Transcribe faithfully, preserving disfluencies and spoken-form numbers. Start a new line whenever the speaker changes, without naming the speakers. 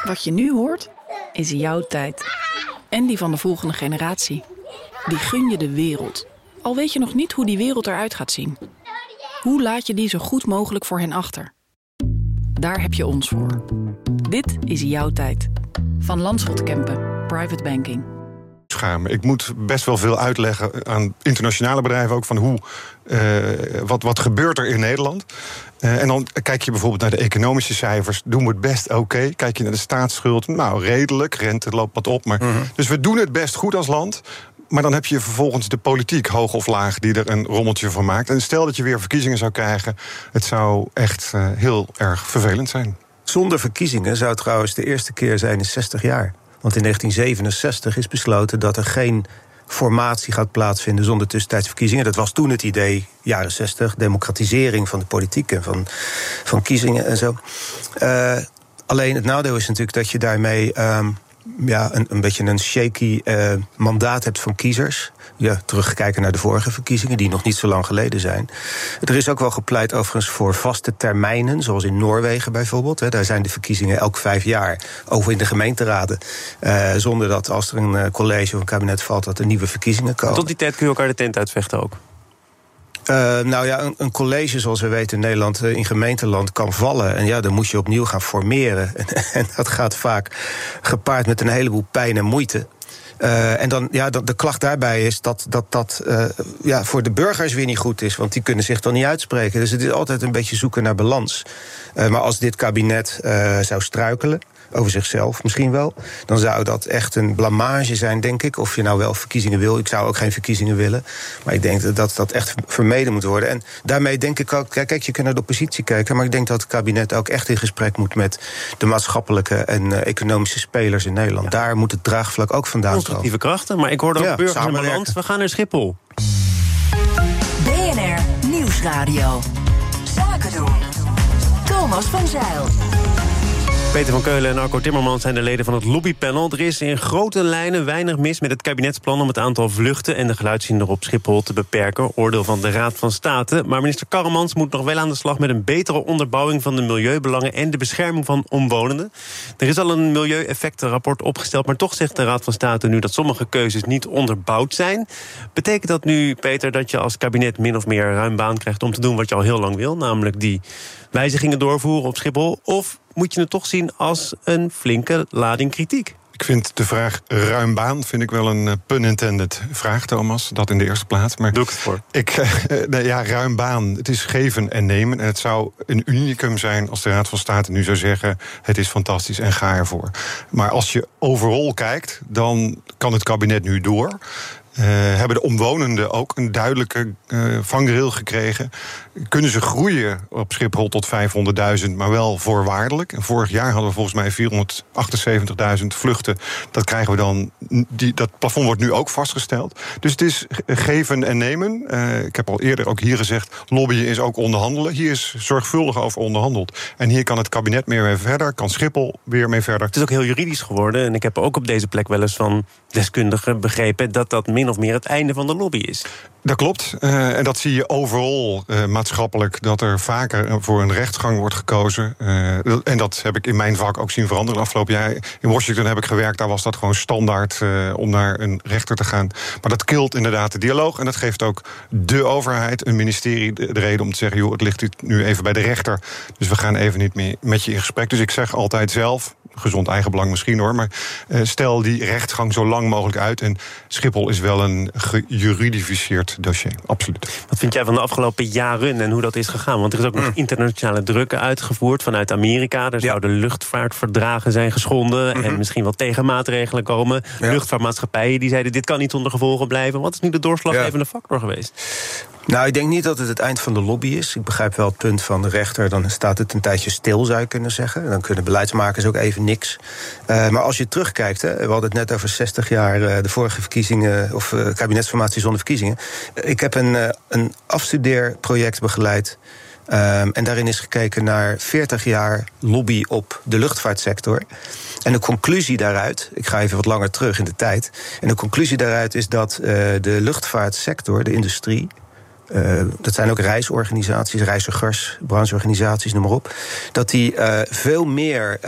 Wat je nu hoort, is jouw tijd. En die van de volgende generatie. Die gun je de wereld. Al weet je nog niet hoe die wereld eruit gaat zien. Hoe laat je die zo goed mogelijk voor hen achter? Daar heb je ons voor. Dit is jouw tijd. Van Landschot Kempen, Private Banking.
Schamen. Ik moet best wel veel uitleggen aan internationale bedrijven ook van hoe, uh, wat, wat gebeurt er in Nederland. Uh, en dan kijk je bijvoorbeeld naar de economische cijfers. Doen we het best oké. Okay. Kijk je naar de staatsschuld. Nou, redelijk. Rente loopt wat op. Maar, mm-hmm. Dus we doen het best goed als land. Maar dan heb je vervolgens de politiek, hoog of laag, die er een rommeltje van maakt. En stel dat je weer verkiezingen zou krijgen. Het zou echt uh, heel erg vervelend zijn.
Zonder verkiezingen zou het trouwens de eerste keer zijn in zestig jaar. Want in negentien zevenenzestig is besloten dat er geen formatie gaat plaatsvinden zonder tussentijds verkiezingen. Dat was toen het idee, jaren zestig, democratisering van de politiek en van, van kiezingen en zo. Uh, alleen het nadeel is natuurlijk dat je daarmee Um, ja, een, een beetje een shaky uh, mandaat hebt van kiezers. Ja, terugkijken naar de vorige verkiezingen, die nog niet zo lang geleden zijn. Er is ook wel gepleit overigens voor vaste termijnen, zoals in Noorwegen bijvoorbeeld. Hè. Daar zijn de verkiezingen elk vijf jaar, over in de gemeenteraden. Uh, zonder dat als er een uh, college of een kabinet valt, dat er nieuwe verkiezingen komen.
Tot die tijd kun je elkaar de tent uitvechten ook?
Uh, nou ja, een, een college, zoals we weten in Nederland, uh, in gemeenteland kan vallen. En ja, dan moet je opnieuw gaan formeren. En, en dat gaat vaak gepaard met een heleboel pijn en moeite. Uh, en dan, ja, de klacht daarbij is dat dat, dat uh, ja, voor de burgers weer niet goed is. Want die kunnen zich dan niet uitspreken. Dus het is altijd een beetje zoeken naar balans. Uh, maar als dit kabinet uh, zou struikelen, over zichzelf misschien wel, dan zou dat echt een blamage zijn, denk ik. Of je nou wel verkiezingen wil. Ik zou ook geen verkiezingen willen. Maar ik denk dat dat echt vermeden moet worden. En daarmee denk ik ook, kijk, je kunt naar de oppositie kijken, maar ik denk dat het kabinet ook echt in gesprek moet met de maatschappelijke en uh, economische spelers in Nederland. Ja. Daar moet het draagvlak ook vandaan komen.
Constructieve krachten, maar ik hoorde ook ja, burgers in mijn land. We gaan naar Schiphol.
B N R Nieuwsradio. Zaken doen. Thomas van Zijl.
Peter van Keulen en Arco Timmermans zijn de leden van het lobbypanel. Er is in grote lijnen weinig mis met het kabinetsplan om het aantal vluchten en de geluidshinder op Schiphol te beperken. Oordeel van de Raad van State. Maar minister Karremans moet nog wel aan de slag met een betere onderbouwing van de milieubelangen en de bescherming van omwonenden. Er is al een milieueffectenrapport opgesteld, maar toch zegt de Raad van State nu dat sommige keuzes niet onderbouwd zijn. Betekent dat nu, Peter, dat je als kabinet min of meer ruim baan krijgt om te doen wat je al heel lang wil, namelijk die wijzigingen doorvoeren op Schiphol? Of moet je het toch zien als een flinke lading kritiek?
Ik vind de vraag ruim baan vind ik wel een uh, pun intended vraag, Thomas. Dat in de eerste plaats. Maar
doe ik het voor.
Ik, uh, nee, ja, ruim baan. Het is geven en nemen. En het zou een unicum zijn als de Raad van State nu zou zeggen, het is fantastisch en ga ervoor. Maar als je overal kijkt, dan kan het kabinet nu door. Uh, hebben de omwonenden ook een duidelijke uh, vangrail gekregen? Kunnen ze groeien op Schiphol tot vijfhonderdduizend, maar wel voorwaardelijk? En vorig jaar hadden we volgens mij vierhonderdachtenzeventigduizend vluchten. Dat krijgen we dan. Die, dat plafond wordt nu ook vastgesteld. Dus het is geven en nemen. Uh, ik heb al eerder ook hier gezegd, lobbyen is ook onderhandelen. Hier is zorgvuldig over onderhandeld. En hier kan het kabinet meer mee verder, kan Schiphol weer mee verder.
Het is ook heel juridisch geworden. En ik heb ook op deze plek wel eens van deskundigen begrepen dat dat min of meer het einde van de lobby is.
Dat klopt. Uh, en dat zie je overal uh, maatschappelijk, dat er vaker voor een rechtsgang wordt gekozen. Uh, en dat heb ik in mijn vak ook zien veranderen de afgelopen jaar. In Washington heb ik gewerkt, daar was dat gewoon standaard uh, om naar een rechter te gaan. Maar dat kilt inderdaad de dialoog. En dat geeft ook de overheid, een ministerie, de, de reden om te zeggen, joh, het ligt nu even bij de rechter. Dus we gaan even niet meer met je in gesprek. Dus ik zeg altijd zelf, gezond eigenbelang misschien hoor, maar uh, stel die rechtsgang zo lang mogelijk uit. En Schiphol is wel een gejuridificeerd dossier, absoluut.
Wat vind jij van de afgelopen jaren en hoe dat is gegaan? Want er is ook nog internationale druk uitgevoerd vanuit Amerika. Er zouden ja. luchtvaartverdragen zijn geschonden mm-hmm. en misschien wel tegenmaatregelen komen. Ja. Luchtvaartmaatschappijen die zeiden dit kan niet onder gevolgen blijven. Wat is nu de doorslaggevende ja. factor geweest?
Nou, ik denk niet dat het het eind van de lobby is. Ik begrijp wel het punt van de rechter. Dan staat het een tijdje stil, zou je kunnen zeggen. Dan kunnen beleidsmakers ook even niks. Uh, maar als je terugkijkt, hè, we hadden het net over zestig jaar uh, de vorige verkiezingen, of uh, kabinetsformatie zonder verkiezingen. Ik heb een, uh, een afstudeerproject begeleid. Um, en daarin is gekeken naar veertig jaar lobby op de luchtvaartsector. En de conclusie daaruit, ik ga even wat langer terug in de tijd. En de conclusie daaruit is dat uh, de luchtvaartsector, de industrie, Uh, dat zijn ook reisorganisaties, reizigers, brancheorganisaties, noem maar op, dat die uh, veel meer